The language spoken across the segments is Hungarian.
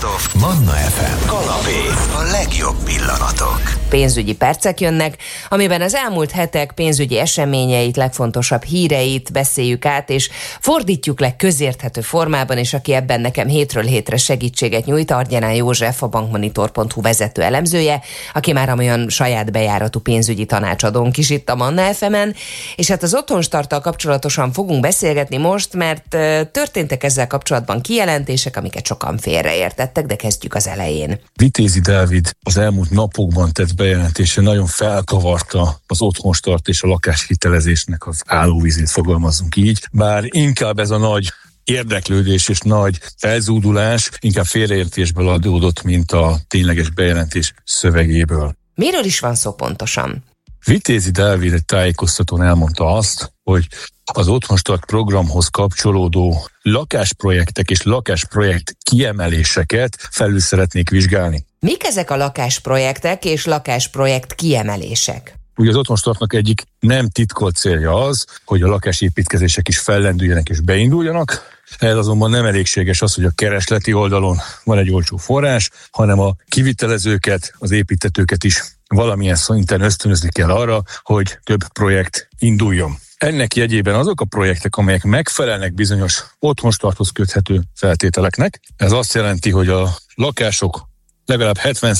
Best of Manna FM. Kanapé. A legjobb pillanatok. Pénzügyi percek jönnek, amiben az elmúlt hetek pénzügyi eseményeit, legfontosabb híreit beszéljük át, és fordítjuk le közérthető formában, és aki ebben nekem hétről hétre segítséget nyújt, Argyelán József, a bankmonitor.hu vezető elemzője, aki már olyan saját bejáratú pénzügyi tanácsadónk is itt a Manna FM-en, és hát az otthonstarttal kapcsolatosan fogunk beszélgetni most, mert történtek ezzel kapcsolatban kijelentések, amiket sokan félreértettek, de kezdjük az elején. Vitézi Dávid az elmúlt napokban tett bejelentése nagyon felkavarta az otthonstart és a lakáshitelezésnek az állóvizét, fogalmazzunk így, bár inkább ez a nagy érdeklődés és nagy felzúdulás inkább félreértésből adódott, mint a tényleges bejelentés szövegéből. Miről is van szó pontosan? Vitézi Dávid egy tájékoztatón elmondta azt, hogy az Otthonstart programhoz kapcsolódó lakásprojektek és lakásprojekt kiemeléseket felül szeretnék vizsgálni. Mik ezek a lakásprojektek és lakásprojekt kiemelések? Ugye az Otthonstartnak egyik nem titkolt célja az, hogy a lakásépítkezések is fellendüljenek és beinduljanak. Ez azonban nem elégséges az, hogy a keresleti oldalon van egy olcsó forrás, hanem a kivitelezőket, az építtetőket is valamilyen szinten ösztönözni kell arra, hogy több projekt induljon. Ennek jegyében azok a projektek, amelyek megfelelnek bizonyos otthonstarthoz köthető feltételeknek, ez azt jelenti, hogy a lakások legalább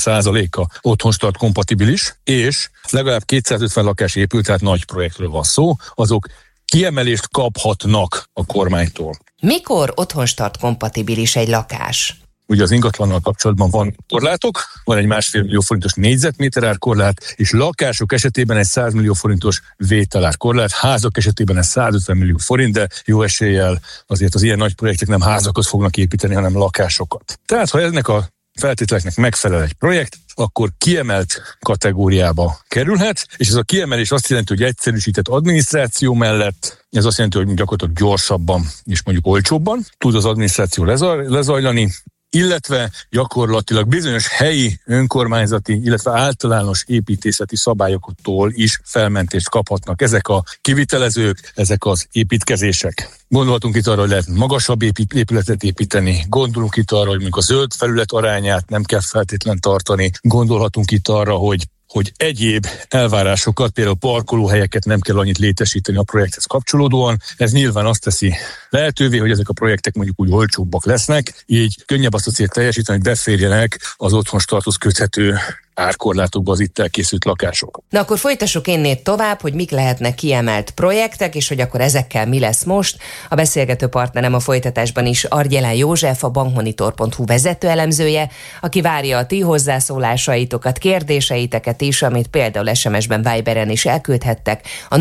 70%-a otthonstart kompatibilis, és legalább 250 lakás épül, tehát nagy projektről van szó, azok kiemelést kaphatnak a kormánytól. Mikor otthonstart kompatibilis egy lakás? Ugye az ingatlannal kapcsolatban van korlátok, van egy 1,5 millió forintos négyzetméterár korlát, és lakások esetében egy 100 millió forintos vételár korlát, házak esetében ez 150 millió forint, de jó eséllyel azért az ilyen nagy projektek nem házakat fognak építeni, hanem lakásokat. Tehát ha ennek a feltételeknek megfelel egy projekt, akkor kiemelt kategóriába kerülhet, és ez a kiemelés azt jelenti, hogy egyszerűsített adminisztráció mellett, ez azt jelenti, hogy gyakorlatilag gyorsabban és mondjuk olcsóbban tud az adminisztráció lezajlani, illetve gyakorlatilag bizonyos helyi önkormányzati, illetve általános építészeti szabályoktól is felmentést kaphatnak ezek a kivitelezők, ezek az építkezések. Gondolhatunk itt arra, hogy lehet magasabb épületet építeni, gondolunk itt arra, hogy mondjuk a zöld felület arányát nem kell feltétlen tartani, gondolhatunk itt arra, hogy egyéb elvárásokat, például parkolóhelyeket nem kell annyit létesíteni a projekthez kapcsolódóan. Ez nyilván azt teszi lehetővé, hogy ezek a projektek mondjuk úgy olcsóbbak lesznek, így könnyebb azt a célt teljesíteni, hogy beférjenek az otthonstarthoz köthető árkorlátokba az itt elkészült lakások. Na akkor folytassuk innét tovább, hogy mik lehetnek kiemelt projektek, és hogy akkor ezekkel mi lesz most. A beszélgető partnerem a folytatásban is Argyelán József, a bankmonitor.hu vezető elemzője, aki várja a ti hozzászólásaitokat, kérdéseiteket is, amit például SMS-ben, Viberen is elküldhettek a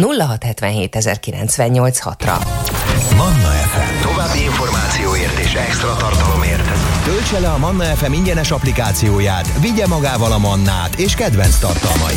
06770986-ra. Manna FM. További információért és extra tartalomért töltse le a Manna FM ingyenes applikációját, vigye magával a Mannát és kedvenc tartalmait.